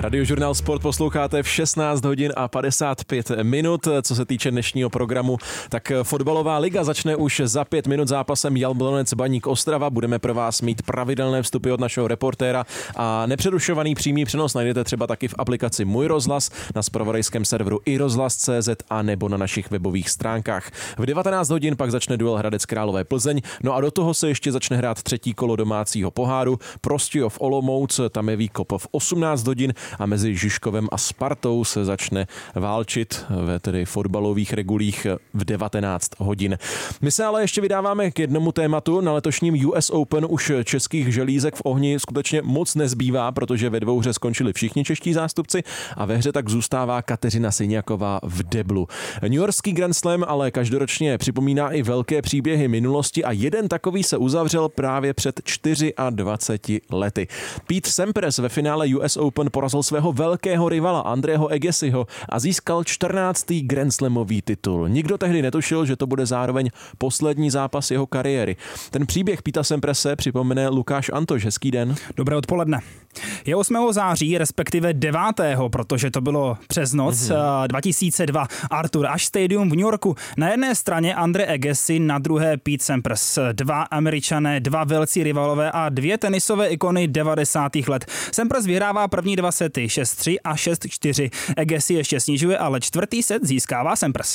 Radiožurnál Sport posloucháte v 16 hodin a 55 minut. Co se týče dnešního programu, tak fotbalová liga začne už za 5 minut zápasem Jablonec Baník Ostrava. Budeme pro vás mít pravidelné vstupy od našeho reportéra a nepřerušovaný přímý přenos najdete třeba taky v aplikaci Můj rozhlas, na zpravodajském serveru iRozhlas.cz a nebo na našich webových stránkách. V 19 hodin pak začne duel Hradec Králové Plzeň, no a do toho se ještě začne hrát třetí kolo domácího poháru. Prostějov Olomouc, tam je výkop v 18 hodin a mezi Žižkovem a Spartou se začne válčit ve tedy fotbalových regulích v 19 hodin. My se ale ještě vydáváme k jednomu tématu. Na letošním US Open už českých želízek v ohni skutečně moc nezbývá, protože ve dvouhře skončili všichni čeští zástupci a ve hře tak zůstává Kateřina Syňáková v deblu. Newyorský Grand Slam ale každoročně připomíná i velké příběhy minulosti a jeden takový se uzavřel právě před 24 lety. Pete Sampras ve finále US Open porazil svého velkého rivala Andreho Agassiho a získal 14. Grand Slamový titul. Nikdo tehdy netušil, že to bude zároveň poslední zápas jeho kariéry. Ten příběh Peta Samprase připomene Lukáš Antoš. Hezký den. Dobré odpoledne. Je 8. září, respektive 9., protože to bylo přes noc 2002. Arthur Ashe Stadium v New Yorku. Na jedné straně Andre Agassi, na druhé Pete Sampras. Dva Američané, dva velcí rivalové a dvě tenisové ikony 90. let. Sampras vyhrává první dva sety 6-3 a 6-4. Agassi ještě snižuje, ale čtvrtý set získává Sampras.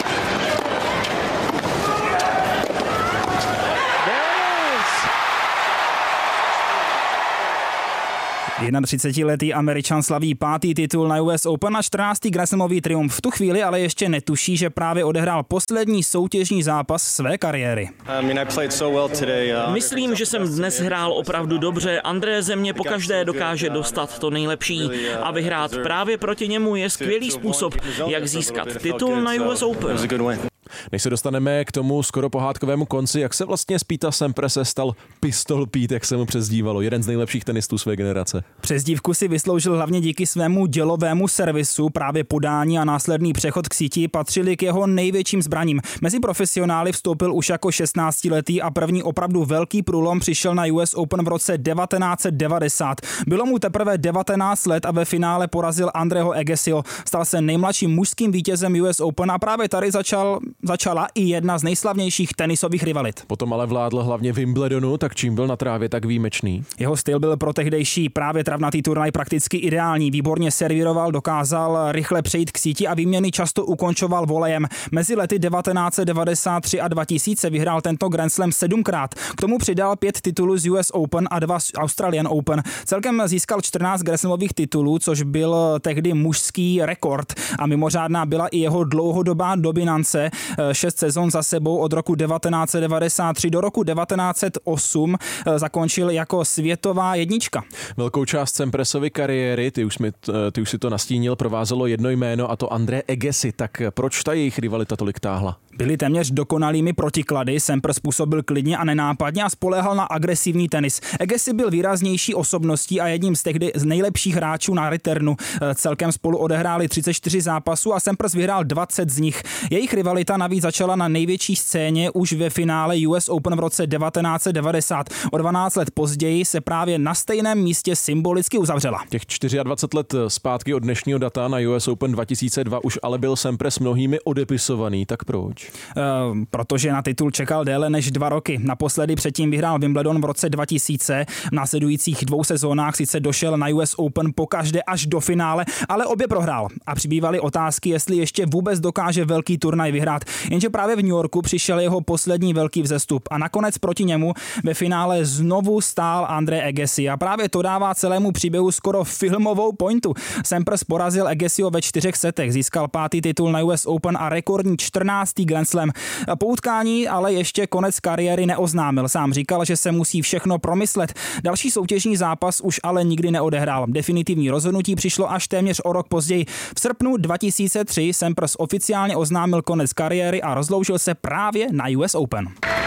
31letý Američan slaví 5. titul na US Open a 14. Grand Slamový triumf. V tu chvíli ale ještě netuší, že právě odehrál poslední soutěžní zápas své kariéry. Myslím, že jsem dnes hrál opravdu dobře. André ze mě pokaždé dokáže dostat to nejlepší a vyhrát právě proti němu je skvělý způsob, jak získat titul na US Open. Než se dostaneme k tomu skoro pohádkovému konci, jak se vlastně z Peta Samprase stal Pistol Pete, jak se mu přezdívalo, jeden z nejlepších tenistů své generace. Přezdívku si vysloužil hlavně díky svému dělovému servisu, právě podání a následný přechod k síti patřili k jeho největším zbraním. Mezi profesionály vstoupil už jako 16letý a první opravdu velký průlom přišel na US Open v roce 1990. Bylo mu teprve 19 let a ve finále porazil Andreho Agassiho. Stal se nejmladším mužským vítězem US Open a právě tady začala i jedna z nejslavnějších tenisových rivalit. Potom ale vládl hlavně Wimbledonu, tak čím byl na trávě tak výjimečný? Jeho styl byl pro tehdejší právě travnatý turnaj prakticky ideální. Výborně servíroval, dokázal rychle přejít k síti a výměny často ukončoval volejem. Mezi lety 1993 a 2000 vyhrál tento Grand Slam 7krát. K tomu přidal 5 titulů z US Open a 2 z Australian Open. Celkem získal 14 Grand Slamových titulů, což byl tehdy mužský rekord a mimořádná byla i jeho dlouhodobá dominance. 6 sezon za sebou od roku 1993 do roku 1908 zakončil jako světová jednička. Velkou část Samprasovy kariéry, ty už si to nastínil, provázelo jedno jméno a to Andre Agassi. Tak proč ta jejich rivalita tolik táhla? Byli téměř dokonalými protiklady, Sampras působil klidně a nenápadně a spoléhal na agresivní tenis. Agassi byl výraznější osobností a jedním z tehdy z nejlepších hráčů na returnu. Celkem spolu odehráli 34 zápasů a Sampras vyhrál 20 z nich. Jejich rivalita navíc začala na největší scéně už ve finále US Open v roce 1990. O 12 let později se právě na stejném místě symbolicky uzavřela. Těch 24 let zpátky od dnešního data na US Open 2002 už ale byl Sampras mnohými odepisovaný, tak proč? Protože na titul čekal déle než 2 roky. Naposledy předtím vyhrál Wimbledon v roce 2000. V následujících 2 sezónách sice došel na US Open pokaždé až do finále, ale obě prohrál. A přibývaly otázky, jestli ještě vůbec dokáže velký turnaj vyhrát. Jenže právě v New Yorku přišel jeho poslední velký vzestup a nakonec proti němu ve finále znovu stál Andre Agassi a právě to dává celému příběhu skoro filmovou pointu. Sampras porazil Agassiho ve 4 setech, získal 5. titul na US Open a rekordní 14. Grand Slam. Po utkání ale ještě konec kariéry neoznámil. Sám říkal, že se musí všechno promyslet. Další soutěžní zápas už ale nikdy neodehrál. Definitivní rozhodnutí přišlo až téměř o rok později. V srpnu 2003 Sampras oficiálně oznámil konec kariéry a rozloučil se právě na US Open.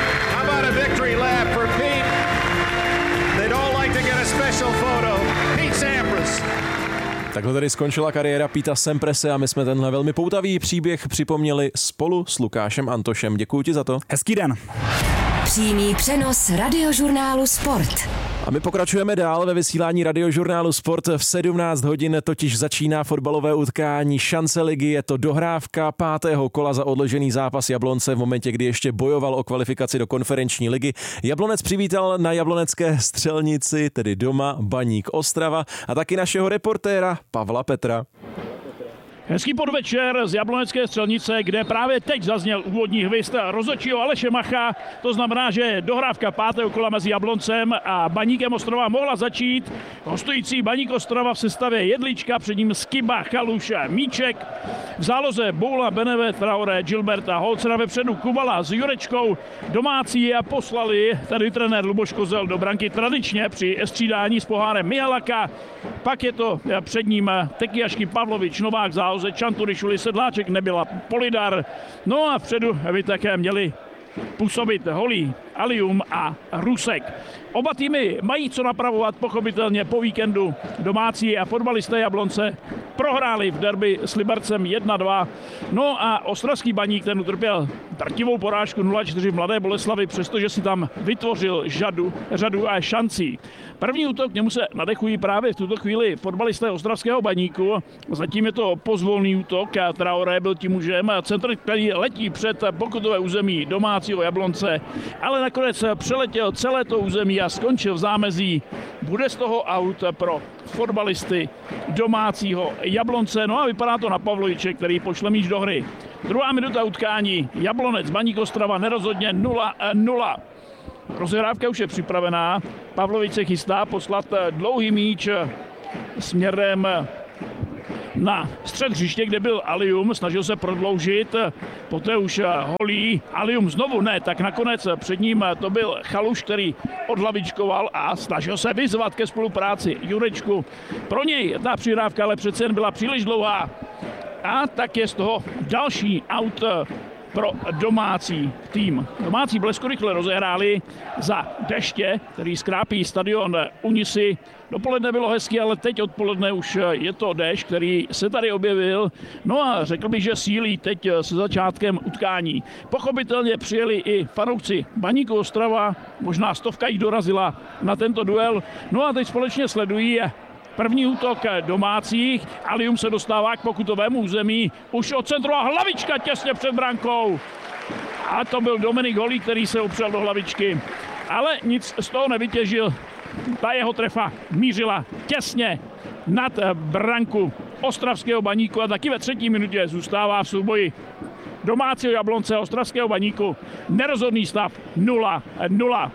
Takhle tady skončila kariéra Peta Samprase a my jsme tenhle velmi poutavý příběh připomněli spolu s Lukášem Antošem. Děkuji ti za to. Hezký den. Přímý přenos Radiožurnálu Sport. A my pokračujeme dál ve vysílání Radiožurnálu Sport. V 17 hodin totiž začíná fotbalové utkání Šance ligy. Je to dohrávka 5. kola za odložený zápas Jablonce v momentě, kdy ještě bojoval o kvalifikaci do konferenční ligy. Jablonec přivítal na jablonecké střelnici, tedy doma, Baník Ostrava a taky našeho reportéra Pavla Petra. Hezký podvečer z jablonecké střelnice, kde právě teď zazněl úvodní hvist rozhodčího Aleše Macha. To znamená, že dohrávka 5. kola mezi Jabloncem a Baníkem Ostrava mohla začít. Hostující Baník Ostrava v sestavě Jedlička, před ním Skiba, Chaluš, Míček. V záloze Boula, Beneve, Traoré, Gilberta, Holcera vepředu Kubala s Jurečkou. Domácí a poslali tady trenér Luboš Kozel do branky tradičně při střídání s pohárem Mihalaka. Pak je to před ním Tekiašky, Pavlovič, Novák, záloze Čanturišuli, Sedláček, Nebyla, Polidar. No a vpředu by také měli působit Holý, Alium a Rusek. Oba týmy mají co napravovat, pochopitelně po víkendu. Domácí a fotbalisté Jablonce prohráli v derby s Libercem 1-2. No a ostravský Baník, ten utrpěl drtivou porážku 0-4 v Mladé Boleslavi, přestože si tam vytvořil řadu a šancí. První útok, k němu se nadechují právě v tuto chvíli fotbalisté ostravského Baníku. Zatím je to pozvolný útok. Traoré byl tím mužem. Centr, který letí před pokutové území domácího Jablonce, ale nakonec přeletěl celé to území a skončil v zámezí. Bude z toho aut pro fotbalisty domácího Jablonce. No a vypadá to na Pavloviče, který pošle míč do hry. Druhá minuta utkání. Jablonec, Baník Ostrava nerozhodně 0-0. Rozehrávka už je připravená. Pavlovič se chystá poslat dlouhý míč směrem na střed hřiště, kde byl Alium, snažil se prodloužit, poté už Holý, Alium znovu ne, tak nakonec před ním to byl Chaluš, který odhlavičkoval a snažil se vyzvat ke spolupráci Jurečku. Pro něj ta přihrávka ale přece jen byla příliš dlouhá a tak je z toho další aut pro domácí tým. Domácí bleskorychle rozehráli za deště, který skrápí stadion Unisy. Dopoledne bylo hezky, ale teď odpoledne už je to déšť, který se tady objevil. No a řekl bych, že sílí teď se začátkem utkání. Pochopitelně přijeli i fanoušci Baníku Ostrava, možná stovka jich dorazila na tento duel. No a teď společně sledují první útok domácích. Alium se dostává k pokutovému území. Už odcentroval hlavička těsně před brankou. A to byl Dominik Holý, který se opřel do hlavičky. Ale nic z toho nevytěžil. Ta jeho trefa mířila těsně nad branku ostravského Baníku a taky ve třetí minutě zůstává v souboji domácího Jablonce a ostravského Baníku nerozhodný stav 0-0.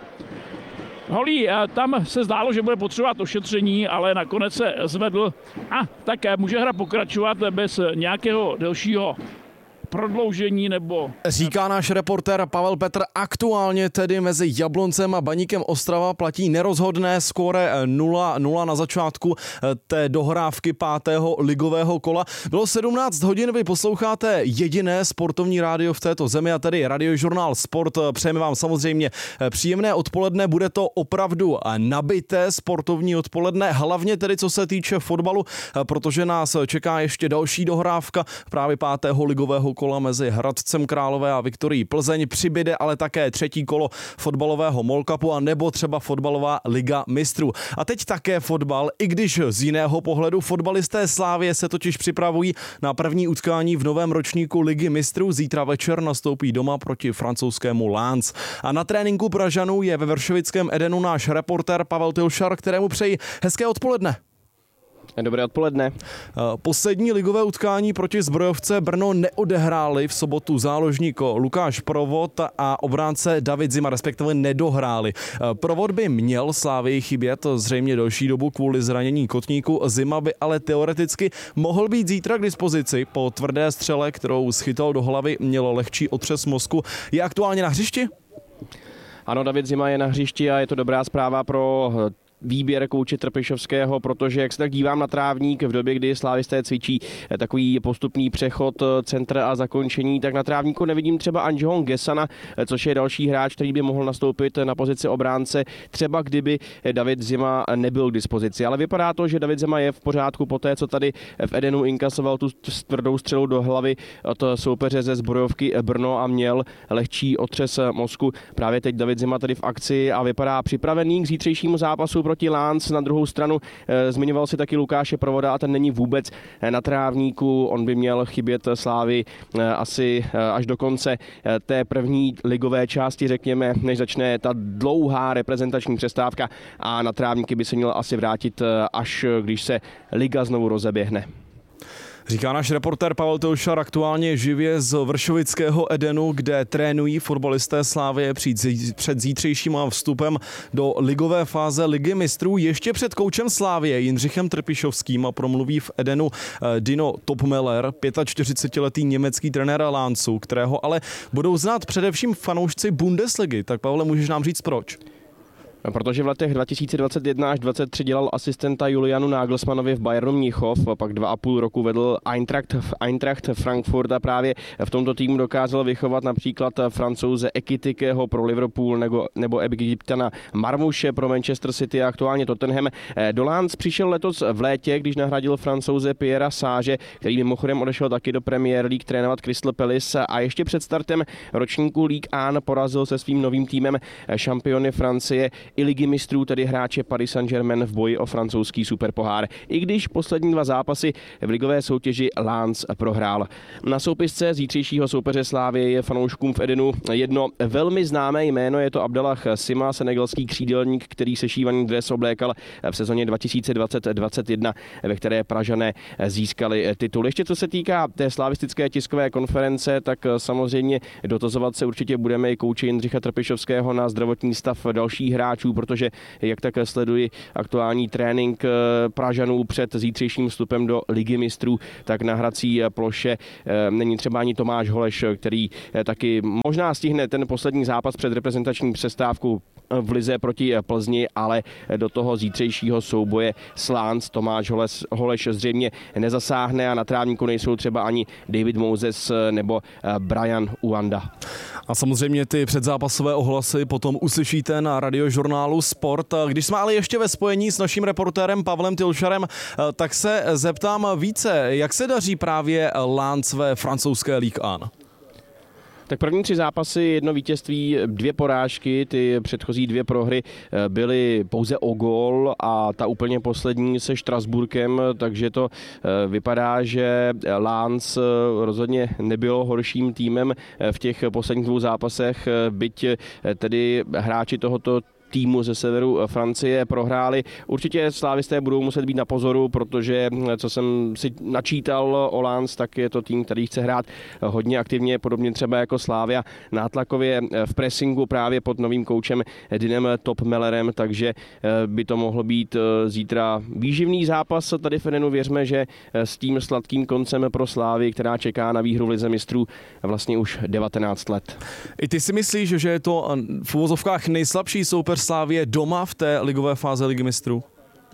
Holý, tam se zdálo, že bude potřebovat ošetření, ale nakonec se zvedl a také může hra pokračovat bez nějakého delšího prodloužení nebo... Říká náš reportér Pavel Petr, aktuálně tedy mezi Jabloncem a Baníkem Ostrava platí nerozhodné skóre 0-0 na začátku té dohrávky 5. ligového kola. Bylo 17 hodin, vy posloucháte jediné sportovní rádio v této zemi a tedy Radiožurnál Sport. Přejeme vám samozřejmě příjemné odpoledne, bude to opravdu nabité sportovní odpoledne, hlavně tedy co se týče fotbalu, protože nás čeká ještě další dohrávka právě 5. ligového kola mezi Hradcem Králové a Viktorií Plzeň. Přibyde ale také třetí kolo fotbalového MOL Cupu a nebo třeba fotbalová Liga mistrů. A teď také fotbal, i když z jiného pohledu. Fotbalisté Slávie se totiž připravují na první utkání v novém ročníku Ligy mistrů. Zítra večer nastoupí doma proti francouzskému Lens. A na tréninku Pražanů je ve vršovickém Edenu náš reportér Pavel Tilšar, kterému přeji hezké odpoledne. Dobré odpoledne. Poslední ligové utkání proti Zbrojovce Brno neodehráli v sobotu záložník Lukáš Provod a obránce David Zima, respektive nedohráli. Provod by měl Slávii chybět zřejmě delší dobu kvůli zranění kotníku. Zima by ale teoreticky mohl být zítra k dispozici. Po tvrdé střele, kterou schytal do hlavy, měl lehčí otřes mozku. Je aktuálně na hřišti? Ano, David Zima je na hřišti a je to dobrá zpráva pro výběr kouče Trpišovského, protože jak se tak dívám na trávník v době, kdy slávisté cvičí takový postupný přechod, centr a zakončení, tak na trávníku nevidím třeba Anžeho Gesana, což je další hráč, který by mohl nastoupit na pozici obránce, třeba kdyby David Zima nebyl k dispozici. Ale vypadá to, že David Zima je v pořádku po té, co tady v Edenu inkasoval tu tvrdou střelu do hlavy od soupeře ze Zbrojovky Brno a měl lehčí otřes mozku. Právě teď David Zima tady v akci a vypadá připravený k zítřejšímu zápasu proti Lans. Na druhou stranu zmiňoval si taky Lukáše Provoda a ten není vůbec na trávníku. On by měl chybět Slávy asi až do konce té první ligové části, řekněme, než začne ta dlouhá reprezentační přestávka a na trávníky by se měl asi vrátit, až když se liga znovu rozeběhne. Říká náš reportér Pavel Tilšar aktuálně živě z vršovického Edenu, kde trénují fotbalisté Slávie před zítřejším vstupem do ligové fáze Ligy mistrů. Ještě před koučem Slávie Jindřichem Trpišovským a promluví v Edenu Dino Topmeller, 45letý německý trenér Lancu, kterého ale budou znát především fanoušci Bundesligy. Tak Pavle, můžeš nám říct proč? Protože v letech 2021 až 2023 dělal asistenta Julianu Nagelsmannovi v Bayernu Mnichov, pak 2,5 roku vedl Eintracht Frankfurt a právě v tomto týmu dokázal vychovat například Francouze Ekitikeho pro Liverpool nebo Egypťana Marmouše pro Manchester City a aktuálně Tottenham. Do Lens přišel letos v létě, když nahradil Francouze Pierra Sage, který mimochodem odešel taky do Premier League trénovat Crystal Palace a ještě před startem ročníku Ligue 1 porazil se svým novým týmem šampiony Francie i Ligy mistrů, tedy hráče Paris Saint-Germain v boji o francouzský superpohár. I když poslední 2 zápasy v ligové soutěži Lens prohrál. Na soupisce zítřejšího soupeře Slávie je fanouškům v Edenu jedno velmi známé jméno, je to Abdallah Sima, senegalský křídelník, který sešívaný dres oblékal v sezóně 2020-2021, ve které Pražané získali titul. Ještě co se týká té slavistické tiskové konference, tak samozřejmě dotazovat se určitě budeme i kouče Jindřicha Trpišovského na zdravotní stav dalších hráčů, protože jak tak sleduji aktuální trénink Pražanů před zítřejším vstupem do Ligy mistrů, tak na hrací ploše není třeba ani Tomáš Holeš, který taky možná stihne ten poslední zápas před reprezentační přestávkou v lize proti Plzni, ale do toho zítřejšího souboje s Lens Tomáš Holeš zřejmě nezasáhne a na trávníku nejsou třeba ani David Moses nebo Brian Uanda. A samozřejmě ty předzápasové ohlasy potom uslyšíte na Radiožurnálu Sport. Když jsme ale ještě ve spojení s naším reportérem Pavlem Tilšarem, tak se zeptám více, jak se daří právě Lens ve francouzské Ligue 1? Tak první 3 zápasy, 1 vítězství, 2 porážky, ty předchozí 2 prohry byly pouze o gól a ta úplně poslední se Štrasburkem, takže to vypadá, že Lens rozhodně nebylo horším týmem v těch posledních 2 zápasech, byť tedy hráči tohoto týmu ze severu Francie prohráli. Určitě slávisté budou muset být na pozoru, protože co jsem si načítal o Lens, tak je to tým, který chce hrát hodně aktivně, podobně třeba jako Slavia, nátlakově v pressingu právě pod novým koučem Dinem Topmellerem, takže by to mohlo být zítra výživný zápas. Tady v Edenu věřme, že s tím sladkým koncem pro Slávy, která čeká na výhru v lize mistrů vlastně už 19 let. I ty si myslíš, že je to v uvozovkách nejslabší soupeř Slávie doma v té ligové fáze Ligy mistrů?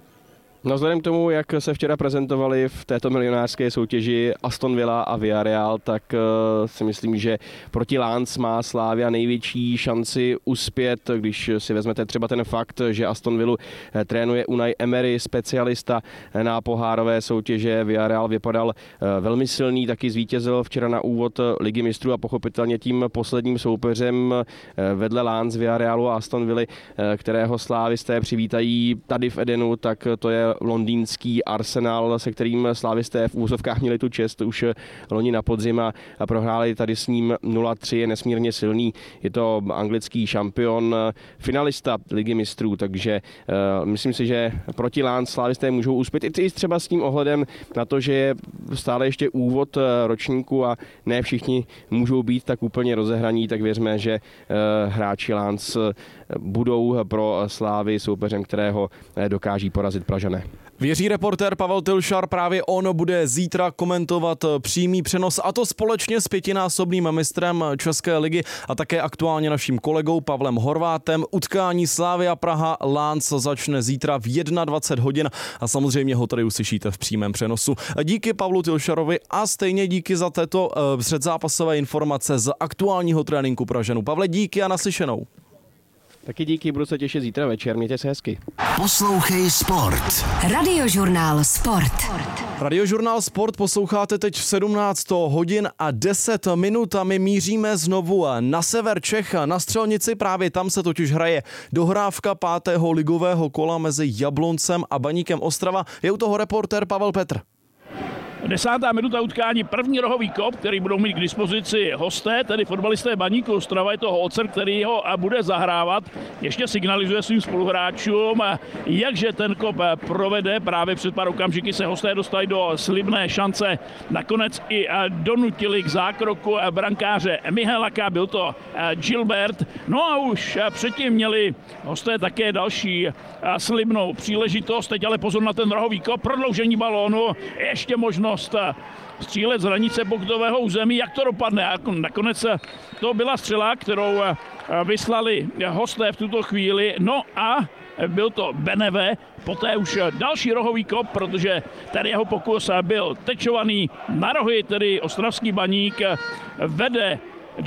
No vzhledem k tomu, jak se včera prezentovali v této milionářské soutěži Aston Villa a Villarreal, tak si myslím, že proti Lens má Slavia největší šanci uspět, když si vezmete třeba ten fakt, že Aston Villu trénuje Unai Emery, specialista na pohárové soutěže. Villarreal vypadal velmi silný, taky zvítězil včera na úvod Ligy mistrů a pochopitelně tím posledním soupeřem vedle Lens, Villarrealu a Aston Villy, kterého slávisté přivítají tady v Edenu, tak to je londýnský Arsenal, se kterým slávisté v úzovkách měli tu čest už loni na podzim a prohráli tady s ním 0-3, je nesmírně silný. Je to anglický šampion, finalista Ligy mistrů, takže myslím si, že proti Lens slávisté můžou uspět i třeba s tím ohledem na to, že je stále ještě úvod ročníku a ne všichni můžou být tak úplně rozehraní, tak věřme, že hráči Lens budou pro Slávy soupeřem, kterého dokáží porazit Pražané. dopadne. Věří reportér Pavel Tylšar, právě on bude zítra komentovat přímý přenos, a to společně s 5násobným mistrem České ligy a také aktuálně naším kolegou Pavlem Horvátem. Utkání Slavia Praha Lánc začne zítra v 21 hodin a samozřejmě ho tady uslyšíte v přímém přenosu. Díky Pavlu Tylšarovi a stejně díky za této předzápasové informace z aktuálního tréninku Pražanů. Pavle, díky a naslyšenou. Taky díky, budu se těšit zítra večer, mějte se hezky. Poslouchej Sport. Radiožurnál Sport. Radiožurnál Sport posloucháte teď v 17 hodin a 10 minut a my míříme znovu na sever Čech, na Střelnici. Právě tam se totiž hraje dohrávka 5. ligového kola mezi Jabloncem a Baníkem Ostrava. Je u toho reportér Pavel Petr. 10. minuta utkání, první rohový kop, který budou mít k dispozici hosté, tedy fotbalisté Baníku Ostrava. Je to Holzer, který ho bude zahrávat. Ještě signalizuje svým spoluhráčům, jakže ten kop provede. Právě před pár okamžiky se hosté dostali do slibné šance. Nakonec i donutili k zákroku brankáře Mihalaka, byl to Gilbert. No a už předtím měli hosté také další slibnou příležitost. Teď ale pozor na ten rohový kop, prodloužení balónu, ještě možnost střílet z hranice pokutového území. Jak to dopadne? Nakonec to byla střela, kterou vyslali hosté v tuto chvíli. No a byl to Beneve, poté už další rohový kop, protože ten jeho pokus byl tečovaný na rohy, tedy ostravský Baník vede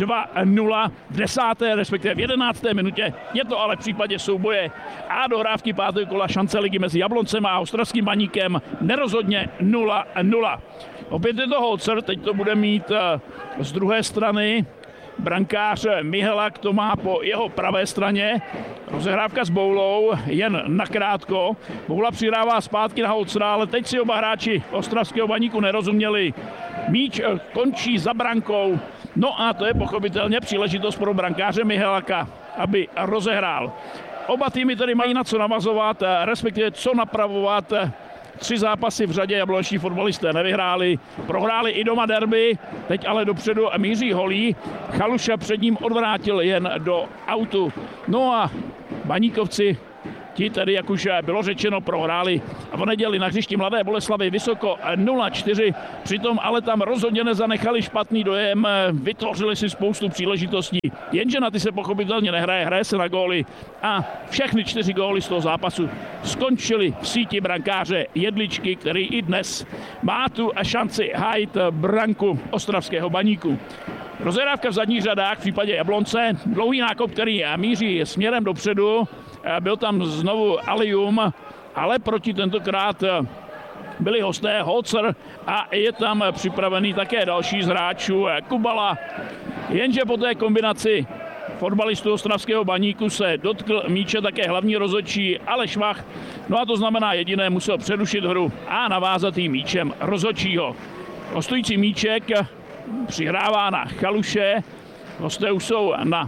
2-0 v 10. respektive v 11. minutě. Je to ale v případě souboje a dohrávky 5. kola šance ligy mezi Jabloncem a ostravským Baníkem nerozhodně 0-0. Opět je to Holzer, teď to bude mít z druhé strany brankář Mihalak, to má po jeho pravé straně. Rozehrávka s Boulou, jen nakrátko. Boula přihrává zpátky na Holzera, ale teď si oba hráči ostravského Baníku nerozuměli. Míč končí za brankou. No a to je pochopitelně příležitost pro brankáře Mihalaka, aby rozehrál. Oba týmy tedy mají na co navazovat, respektive co napravovat. 3 zápasy v řadě jabloneční fotbalisté nevyhráli, prohráli i doma derby, teď ale dopředu míří Holý. Chaluša před ním odvrátil jen do autu. No a Baníkovci, ti tedy, jak už bylo řečeno, prohráli v neděli na hřišti Mladé Boleslavi vysoko 0-4. Přitom ale tam rozhodně nezanechali špatný dojem, vytvořili si spoustu příležitostí. Jenže na ty se pochopitelně nehraje, hraje se na góly a všechny 4 góly z toho zápasu skončily v síti brankáře Jedličky, který i dnes má tu šanci hájit branku ostravského Baníku. Rozehrávka v zadních řadách v případě Jablonce, dlouhý nákop, který míří směrem dopředu, byl tam znovu Alium, ale proti tentokrát byli hosté Holzer a je tam připravený také další z hráčů Kubala. Jenže po té kombinaci fotbalistů ostravského Baníku se dotkl míče také hlavní rozhodčí Aleš Vach. No a to znamená jediné, musel přerušit hru a navázat jí míčem rozhodčího. Hostující míček přihrává na Chaluše. Hosté už jsou na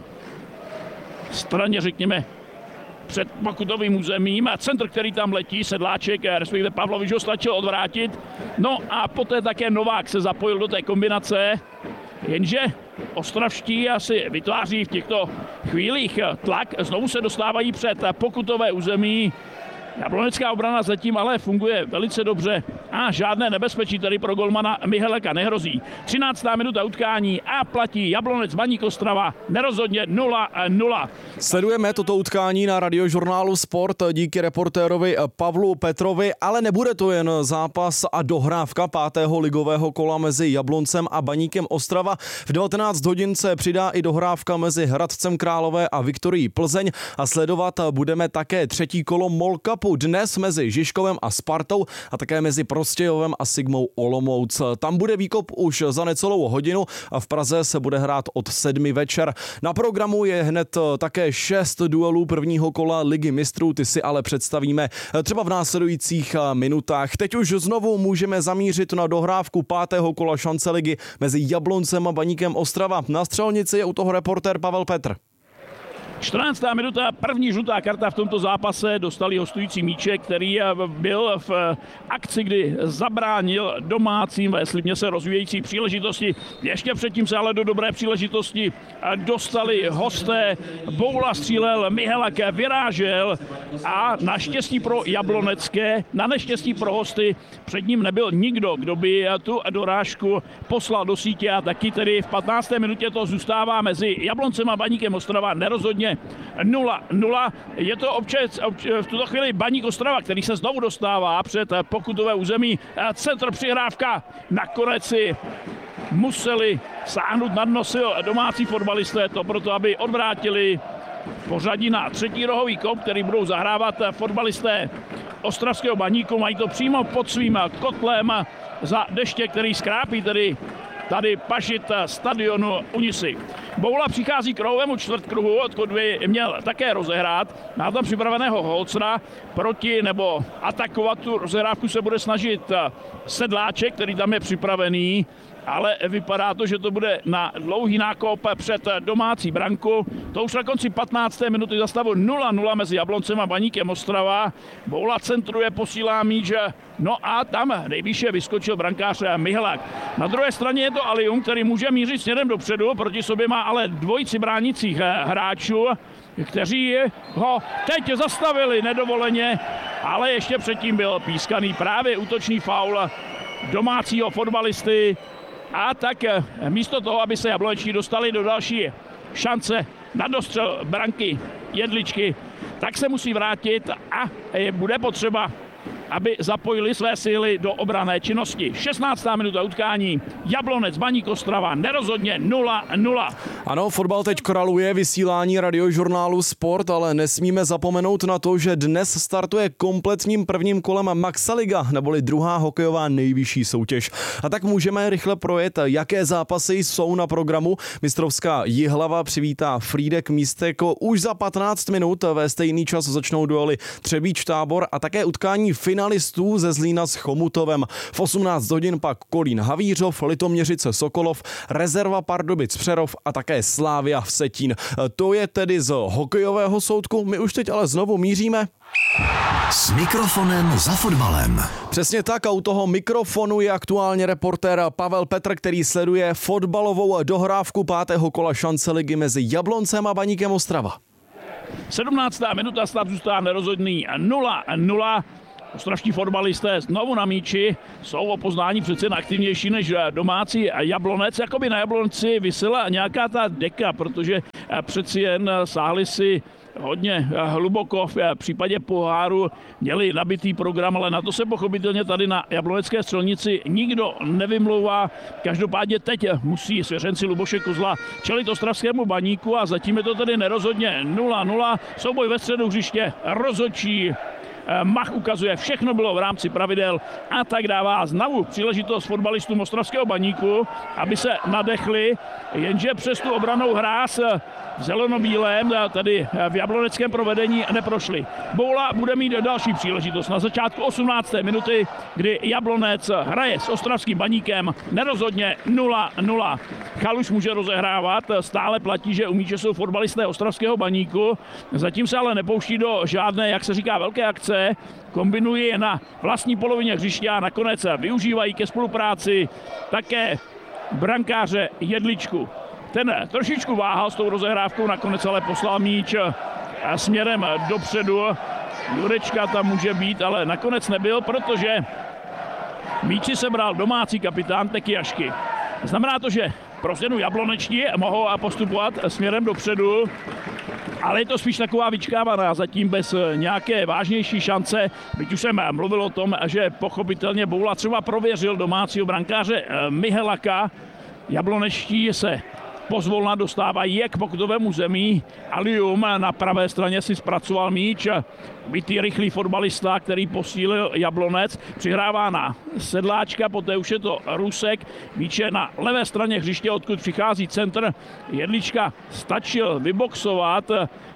straně, řekněme, před pokutovým územím. Centr, který tam letí, Sedláček, respektive Pavlovič ho stačil odvrátit. No a poté také Novák se zapojil do té kombinace. Jenže ostravští asi vytváří v těchto chvílích tlak. Znovu se dostávají před pokutové území. Jablonecká obrana zatím ale funguje velice dobře a žádné nebezpečí tady pro golmana Mihaleka nehrozí. 13. minuta utkání a platí Jablonec Baník Ostrava nerozhodně 0-0. Sledujeme toto utkání na Radiožurnálu Sport díky reportérovi Pavlu Petrovi, ale nebude to jen zápas a dohrávka 5. ligového kola mezi Jabloncem a Baníkem Ostrava. V 19 hodin se přidá i dohrávka mezi Hradcem Králové a Viktorií Plzeň a sledovat budeme také 3. kolo MOL Cupu dnes mezi Žižkovem a Spartou a také mezi Prostějovem a Sigmou Olomouc. Tam bude výkop už za necelou hodinu a v Praze se bude hrát od 7 večer. Na programu je hned také 6 duelů prvního kola Ligy mistrů, ty si ale představíme třeba v následujících minutách. Teď už znovu můžeme zamířit na dohrávku 5. kola šance ligy mezi Jabloncem a Baníkem Ostrava. Na Střelnici je u toho reportér Pavel Petr. 14. minuta, první žlutá karta v tomto zápase, dostali hostující míček, který byl v akci, kdy zabránil domácím ve slibně se rozvíjející příležitosti. Ještě předtím se ale do dobré příležitosti dostali hosté. Boula střílel, Mihelak vyrážel a naštěstí pro jablonecké, na neštěstí pro hosty před ním nebyl nikdo, kdo by tu dorážku poslal do sítě a taky tedy v 15. minutě to zůstává mezi Jabloncem a Baníkem Ostrava nerozhodně 0-0. Je to v tuto chvíli Baník Ostrava, který se znovu dostává před pokutové území. Centr přihrávka, nakonec si museli sáhnout na dno sil domácí fotbalisté, to proto, aby odvrátili pořadí na třetí rohový kop, který budou zahrávat fotbalisté ostravského Baníku. Mají to přímo pod svým kotlem za deště, který skrápí tedy tady pažit stadionu Unisy. Boula přichází k rohovému čtvrtkruhu, odkud by měl také rozehrát. Má tam připraveného Holcera nebo atakovat tu rozehrávku se bude snažit Sedláček, který tam je připravený, ale vypadá to, že to bude na dlouhý nákop před domácí branku. To už na konci 15. minuty za stavu 0-0 mezi Jabloncem a Baníkem Ostrava. Boula centruje, posílá míč, no a tam nejvýše vyskočil brankář Mihelak. Na druhé straně je to Alium, který může mířit směrem dopředu, proti sobě má ale dvojici bránících hráčů, kteří ho teď zastavili nedovoleně, ale ještě předtím byl pískaný právě útočný faul domácího fotbalisty. A tak místo toho, aby se jabloneční dostali do další šance na dostřel branky Jedličky, tak se musí vrátit a bude potřeba, aby zapojili své síly do obranné činnosti. 16. minuta utkání, Jablonec, Baník Ostrava, nerozhodně 0-0. Ano, fotbal teď kraluje vysílání Radiožurnálu Sport, ale nesmíme zapomenout na to, že dnes startuje kompletním prvním kolem Maxa Liga, neboli druhá hokejová nejvyšší soutěž. A tak můžeme rychle projet, jaké zápasy jsou na programu. Mistrovská Jihlava přivítá Frýdek Místeko. Už za 15 minut ve stejný čas začnou duely Třebíč Tábor a také utkání finalistů ze Zlína s Chomutovem. V 18 hodin pak Kolín Havířov, Litoměřice Sokolov, Rezerva Pardubic Přerov a také Slávia Vsetín. To je tedy z hokejového soudku. My už teď ale znovu míříme s mikrofonem za fotbalem. Přesně tak, a u toho mikrofonu je aktuálně reportér Pavel Petr, který sleduje fotbalovou dohrávku 5. kola šance ligy mezi Jabloncem a Baníkem Ostrava. 17. minuta, stav zůstává nerozhodný 0-0. Ostravští fotbalisté znovu na míči, jsou o poznání přece aktivnější než domácí Jablonec. Jakoby na Jablonci visela nějaká ta deka, protože přeci jen sáhli si hodně hluboko v případě poháru, měli nabitý program, ale na to se pochopitelně tady na jablonecké střelnici nikdo nevymlouvá. Každopádně teď musí svěřenci Luboše Kozla čelit ostravskému Baníku a zatím je to tedy nerozhodně 0-0. Souboj ve středu hřiště, rozhodčí Mach ukazuje, všechno bylo v rámci pravidel a tak dává znovu příležitost fotbalistům ostravského Baníku, aby se nadechli, jenže přes tu obranou hráz v zelenobílém, tady v jabloneckém provedení neprošli. Boula bude mít další příležitost na začátku 18. minuty, kdy Jablonec hraje s ostravským Baníkem nerozhodně 0-0. Chaluš může rozehrávat, stále platí, že umí, že jsou fotbalisté ostravského Baníku, zatím se ale nepouští do žádné, jak se říká, velké akce, kombinují je na vlastní polovině hřiště a nakonec využívají ke spolupráci také brankáře Jedličku. Ten trošičku váhal s tou rozehrávkou, nakonec ale poslal míč směrem dopředu. Jurečka tam může být, ale nakonec nebyl, protože míči sebral domácí kapitán Tekiašky. Znamená to, že pro změnu jabloneční mohou postupovat směrem dopředu, ale je to spíš taková vyčkávaná, zatím bez nějaké vážnější šance. Byť už jsem mluvil o tom, že pochopitelně Boula třeba prověřil domácího brankáře Mihelaka. Jablonečtí se pozvolna dostávají k pokutovému zemí. Alium na pravé straně si zpracoval míč. Bytý rychlý fotbalista, který posílil Jablonec, přihrává na Sedláčka, poté už je to Rusek. Míč je na levé straně hřiště, odkud přichází centr. Jedlička stačil vyboxovat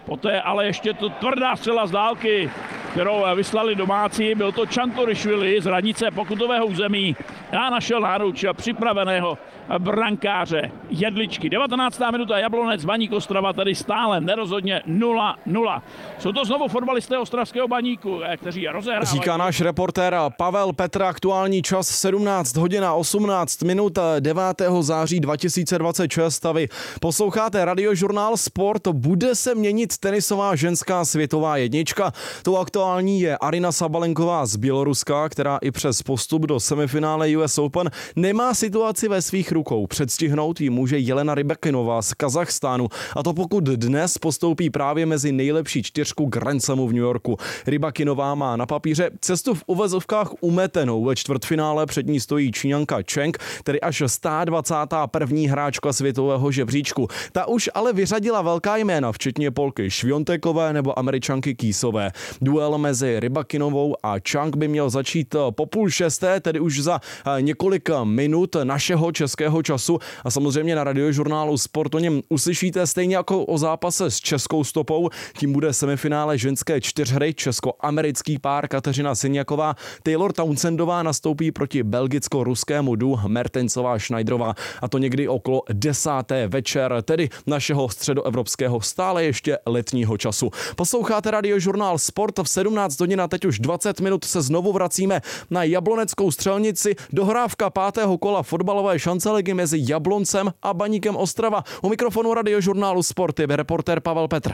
Poté ale ještě to tvrdá střela z dálky, kterou vyslali domácí. Byl to Čanturišvili z hranice pokutového území a našel náruč připraveného brankáře Jedličky. 19. minuta, Jablonec, Baník Ostrava, tady stále nerozhodně 0-0. Jsou to znovu fotbalisté ostravského Baníku, kteří rozehrávají. Říká náš reportér Pavel Petr, aktuální čas 17 hodin a 18 minut 9. září 2026. A vy posloucháte Radiožurnál Sport. Bude se měnit tenisová ženská světová jednička. Tou aktuální je Arina Sabalenková z Běloruska, která i přes postup do semifinále US Open nemá situaci ve svých rukou. Předstihnout ji může Jelena Rybakinová z Kazachstánu, a to pokud dnes postoupí právě mezi nejlepší čtyřku Grand Slamu v New Yorku. Rybakinová má na papíře cestu v uvozovkách umetenou. Ve čtvrtfinále před ní stojí Číňanka Cheng, tedy až 121. hráčka světového žebříčku. Ta už ale vyřadila velká jména, včetně Polky Šviontekové nebo Američanky Kýsové. Duel mezi Rybakinovou a Cheng by měl začít po 5:30, tedy už za několik minut našeho českého času, a samozřejmě na Radiožurnálu Sport o něm uslyšíte stejně jako o zápase s českou stopou. Tím bude semifinále ženské čtyřhry. Česko-americký pár Kateřina Syniaková, Taylor Townsendová nastoupí proti belgicko-ruskému duo Mertensová Schneiderová, a to někdy okolo 10. večer, tedy našeho středoevropského stále ještě letního času. Posloucháte Radiožurnál Sport, v 17 hodin a teď už 20 minut se znovu vracíme na Jabloneckou Střelnici. Dohrávka 5. kola fotbalové šanceligy mezi Jabloncem a Baníkem Ostrava. U mikrofonu Radiožurnálu Sport je reportér Pavel Petr.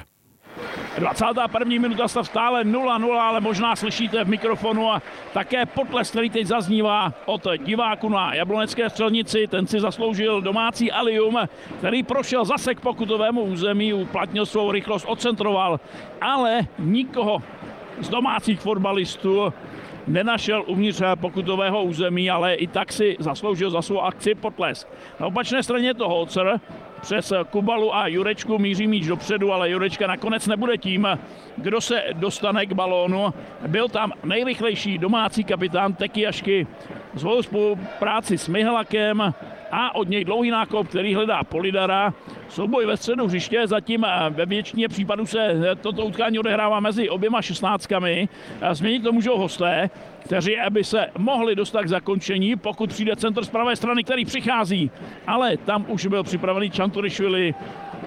21. minuta, stav stále 0-0, ale možná slyšíte v mikrofonu a také potlesk, který teď zaznívá od diváků na Jablonecké Střelnici. Ten si zasloužil domácí alium, který prošel zase k pokutovému území, uplatnil svou rychlost, odcentroval, ale nikoho z domácích fotbalistů nenašel uvnitř pokutového území, ale i tak si zasloužil za svou akci potlesk. Na opačné straně je to Holzer. Přes Kubalu a Jurečku míří míč dopředu, ale Jurečka nakonec nebude tím, kdo se dostane k balónu. Byl tam nejrychlejší domácí kapitán Tekiašky, zvolil spolupráci s Mihalakem a od něj dlouhý nákop, který hledá Polidara. Souboj ve středu hřiště, zatím ve většině případů se toto utkání odehrává mezi oběma šestnáctkami. Změnit to můžou hosté, kteří by se mohli dostat k zakončení, pokud přijde centr z pravé strany, který přichází. Ale tam už byl připravený Čanturišvili